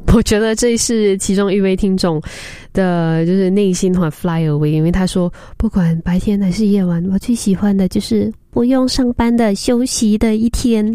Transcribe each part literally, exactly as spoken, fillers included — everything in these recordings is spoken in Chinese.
我觉得这是其中一位听众的就是内心很 fly away， 因为他说不管白天还是夜晚，我最喜欢的就是不用上班的休息的一天。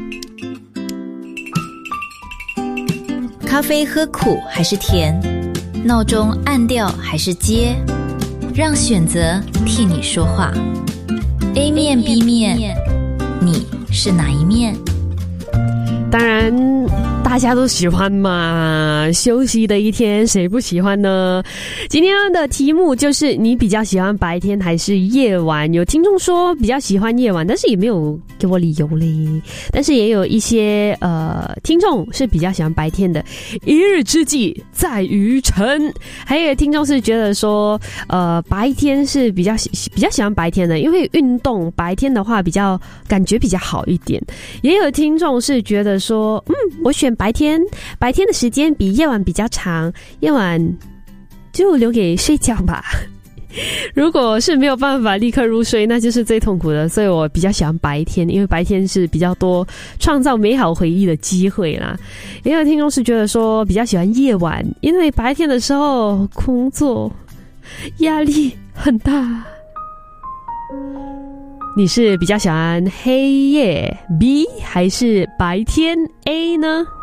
咖啡喝苦还是甜？闹钟按掉还是接？让选择替你说话。 A 面 B 面，你是哪一面？ 当然大家都喜欢嘛，休息的一天谁不喜欢呢？今天的题目就是你比较喜欢白天还是夜晚？有听众说比较喜欢夜晚，但是也没有给我理由嘞。但是也有一些呃听众是比较喜欢白天的，一日之计在于晨。还有听众是觉得说呃白天是比较比较喜欢白天的，因为运动白天的话比较感觉比较好一点。也有听众是觉得说嗯我选白天，白天的时间比夜晚比较长，夜晚就留给睡觉吧。如果是没有办法立刻入睡，那就是最痛苦的，所以我比较喜欢白天，因为白天是比较多创造美好回忆的机会啦。也有听众是觉得说比较喜欢夜晚，因为白天的时候工作压力很大。你是比较喜欢黑夜 B 还是白天 A 呢？